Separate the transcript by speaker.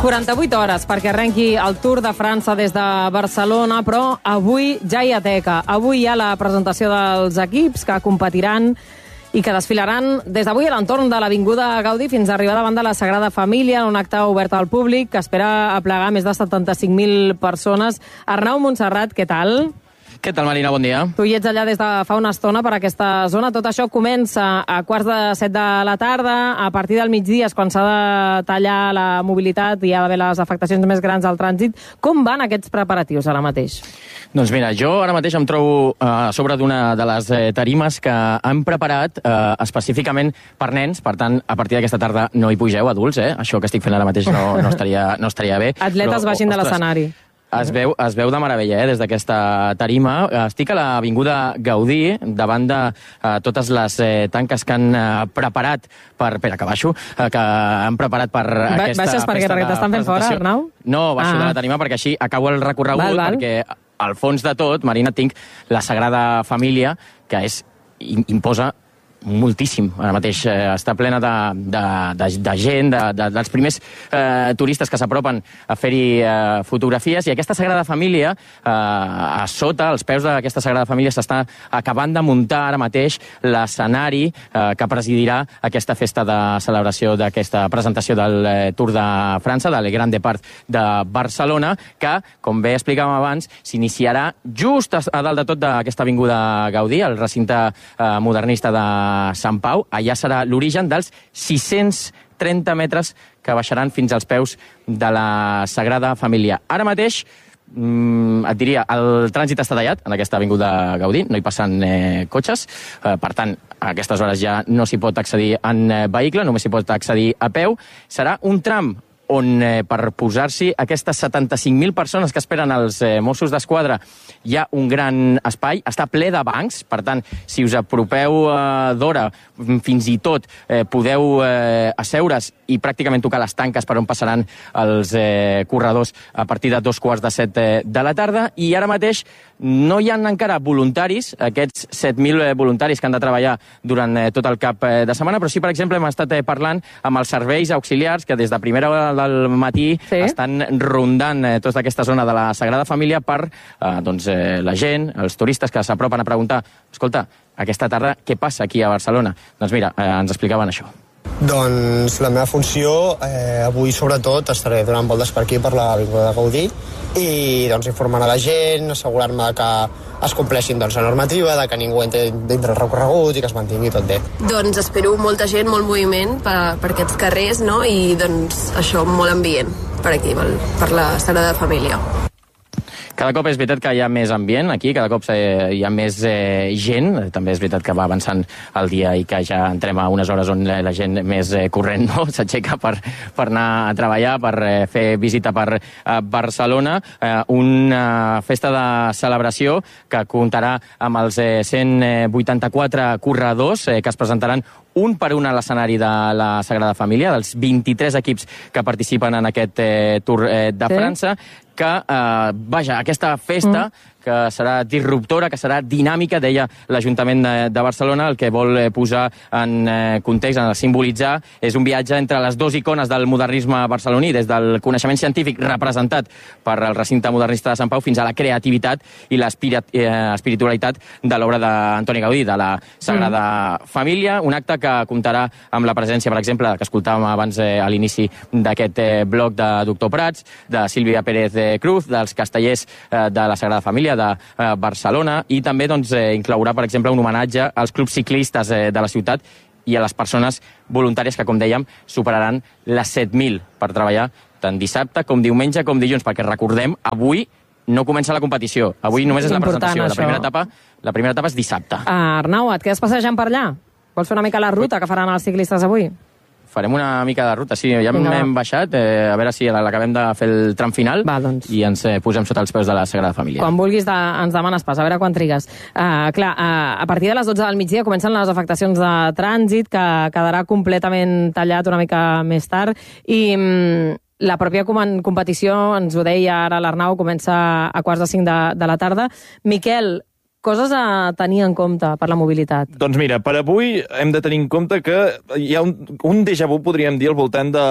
Speaker 1: 48 hores perquè arrenqui el Tour de França des de Barcelona, però avui ja hi ha teca. Avui hi ha la presentació dels equips que competiran i que desfilaran des d'avui a l'entorn de l'Avinguda Gaudí fins a arribar davant de la Sagrada Família en un acte obert al públic que espera aplegar més de 75.000 persones. Arnau Montserrat, què tal?
Speaker 2: Què tal, Marina? Bon dia.
Speaker 1: Tu hi ets allà des de fa una estona per aquesta zona. Tot això comença a quarts de 7 de la tarda. A partir del migdia és quan s'ha de tallar la mobilitat i hi ha d'haver les afectacions més grans al trànsit. Com van aquests preparatius ara mateix?
Speaker 2: Doncs mira, jo ara mateix em trobo a sobre d'una de les tarimes que han preparat específicament per nens. Per tant, a partir d'aquesta tarda no hi pugeu, adults, Això que estic fent ara mateix no estaria bé.
Speaker 1: Atletes baixin de l'escenari.
Speaker 2: Es veu de meravella, des d'aquesta tarima. Estic a l'Avinguda Gaudí, davant de totes les tanques que han preparat per... Espera, que baixo. Que han preparat per aquesta...
Speaker 1: Baixes perquè t'estan fent fora, Arnau?
Speaker 2: No, baixo de la tarima perquè així acabo el recorregut, perquè al fons de tot, Marina, tinc la Sagrada Família, que imposa moltíssim. Ara mateix està plena de gent, dels primers turistes que s'apropen a fer-hi fotografies, i aquesta Sagrada Família, a sota, als peus d'aquesta Sagrada Família, s'està acabant de muntar ara mateix l'escenari que presidirà aquesta festa de celebració d'aquesta presentació del Tour de França, del Grand Depart de Barcelona, que, com bé explicàvem abans, s'iniciarà just a dalt de tot d'aquesta Avinguda Gaudí, el recinte modernista de Sant Pau. Allà serà l'origen dels 630 metres que baixaran fins als peus de la Sagrada Família. Ara mateix, et diria, el trànsit està tallat en aquesta Avinguda Gaudí, no hi passen cotxes, per tant, a aquestes hores ja no s'hi pot accedir en vehicle, només s'hi pot accedir a peu. Serà un tram on per posar-s'hi aquestes 75.000 persones que esperen els Mossos d'Esquadra hi ha un gran espai, està ple de bancs, per tant, si us apropeu d'hora, fins i tot podeu asseure's i pràcticament tocar les tanques per on passaran els corredors a partir de 6:45 de la tarda, i ara mateix no hi ha encara voluntaris, aquests 7.000 voluntaris que han de treballar durant tot el cap de setmana, però sí, per exemple, hem estat parlant amb els serveis auxiliars que des de primera hora del matí estan rondant tota aquesta zona de la Sagrada Família per la gent, els turistes que s'apropen a preguntar: escolta, aquesta tarda què passa aquí a Barcelona? Doncs mira, ens explicaven això.
Speaker 3: Doncs la meva funció, avui sobretot, estaré donant voltes per aquí, per l'Avinguda Gaudí, i informar a la gent, assegurar-me que es compleixin la normativa, de que ningú entri dintre el recorregut i que es mantingui tot bé.
Speaker 4: Doncs espero molta gent, molt moviment per aquests carrers, no? I això, molt ambient per aquí, per la Sagrada Família.
Speaker 2: Cada cop és veritat que hi ha més ambient aquí, cada cop hi ha més gent. També és veritat que va avançant el dia i que ja entrem a unes hores on la gent més corrent s'aixeca per anar a treballar, per fer visita per Barcelona. Una festa de celebració que comptarà amb els 184 corredors que es presentaran un per un a l'escenari de la Sagrada Família, dels 23 equips que participen en aquest Tour de França, que, aquesta festa que serà disruptora, que serà dinàmica, deia l'Ajuntament de Barcelona, el que vol posar en context, en simbolitzar, és un viatge entre les dues icones del modernisme barceloní, des del coneixement científic representat per el recinte modernista de Sant Pau fins a la creativitat i l'espiritualitat de l'obra d'Antoni Gaudí, de la Sagrada Família, un acte que comptarà amb la presència, per exemple, que escoltàvem abans a l'inici d'aquest bloc, de Doctor Prats, de Sílvia Pérez Cruz, dels castellers de la Sagrada Família, de Barcelona, i també inclourà, per exemple, un homenatge als clubs ciclistes de la ciutat i a les persones voluntàries que, com dèiem, superaran les 7.000 per treballar tant dissabte com diumenge com dilluns, perquè recordem, avui no comença la competició, avui només és la presentació. La primera etapa és dissabte.
Speaker 1: Arnau, et quedes passejant per allà? Vols fer una mica la ruta que faran els ciclistes avui?
Speaker 2: Farem una mica de ruta, sí. Ja hem baixat, a veure si l'acabem de fer el tram final i ens posem sota els peus de la Sagrada Família.
Speaker 1: Quan vulguis ens demanes pas, a veure quan trigues. A partir de les 12 del migdia comencen les afectacions de trànsit, que quedarà completament tallat una mica més tard, i la pròpia competició, ens ho deia ara l'Arnau, comença a quarts de 5 de la tarda. Miquel, coses a tenir en compte per la mobilitat?
Speaker 5: Doncs mira, per avui hem de tenir en compte que hi ha un déjà vu, podríem dir, al voltant de